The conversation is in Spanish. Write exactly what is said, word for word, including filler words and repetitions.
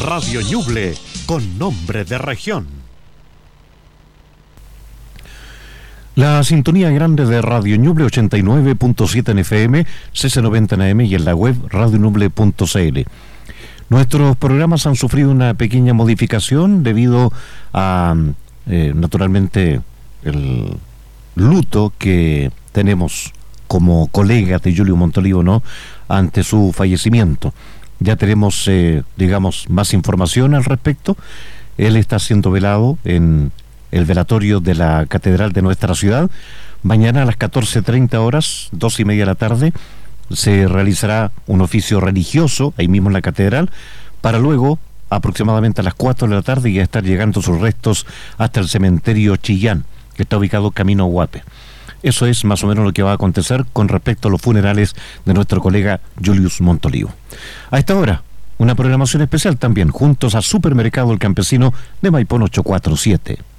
Radio Ñuble, con nombre de región. La sintonía grande de Radio Ñuble, ochenta y nueve punto siete en F M, C C noventa en A M y en la web radio ñuble punto c l. Nuestros programas han sufrido una pequeña modificación debido a, eh, naturalmente, el luto que tenemos como colega de Julio Montolivo, ¿no?, ante su fallecimiento. Ya tenemos, eh, digamos, más información al respecto. Él está siendo velado en el velatorio de la Catedral de nuestra ciudad. Mañana a las catorce treinta horas, dos y media de la tarde, se realizará un oficio religioso ahí mismo en la Catedral, para luego, aproximadamente a las cuatro de la tarde, ya estar llegando sus restos hasta el cementerio Chillán, que está ubicado camino a Huape. Eso es más o menos lo que va a acontecer con respecto a los funerales de nuestro colega Julius Montolivo. A esta hora, una programación especial también, juntos a Supermercado El Campesino de Maipón ochocientos cuarenta y siete.